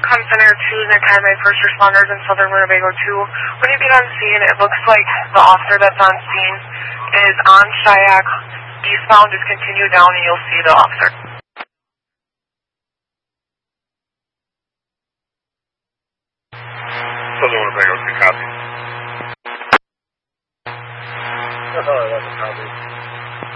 Yukon Center 2, Nick-High first responders in southern Winnebago 2. When you get on scene, it looks like the officer that's on scene is on Cheyenne eastbound. Just continue down and you'll see the officer. Southern Winnebago 2, copy.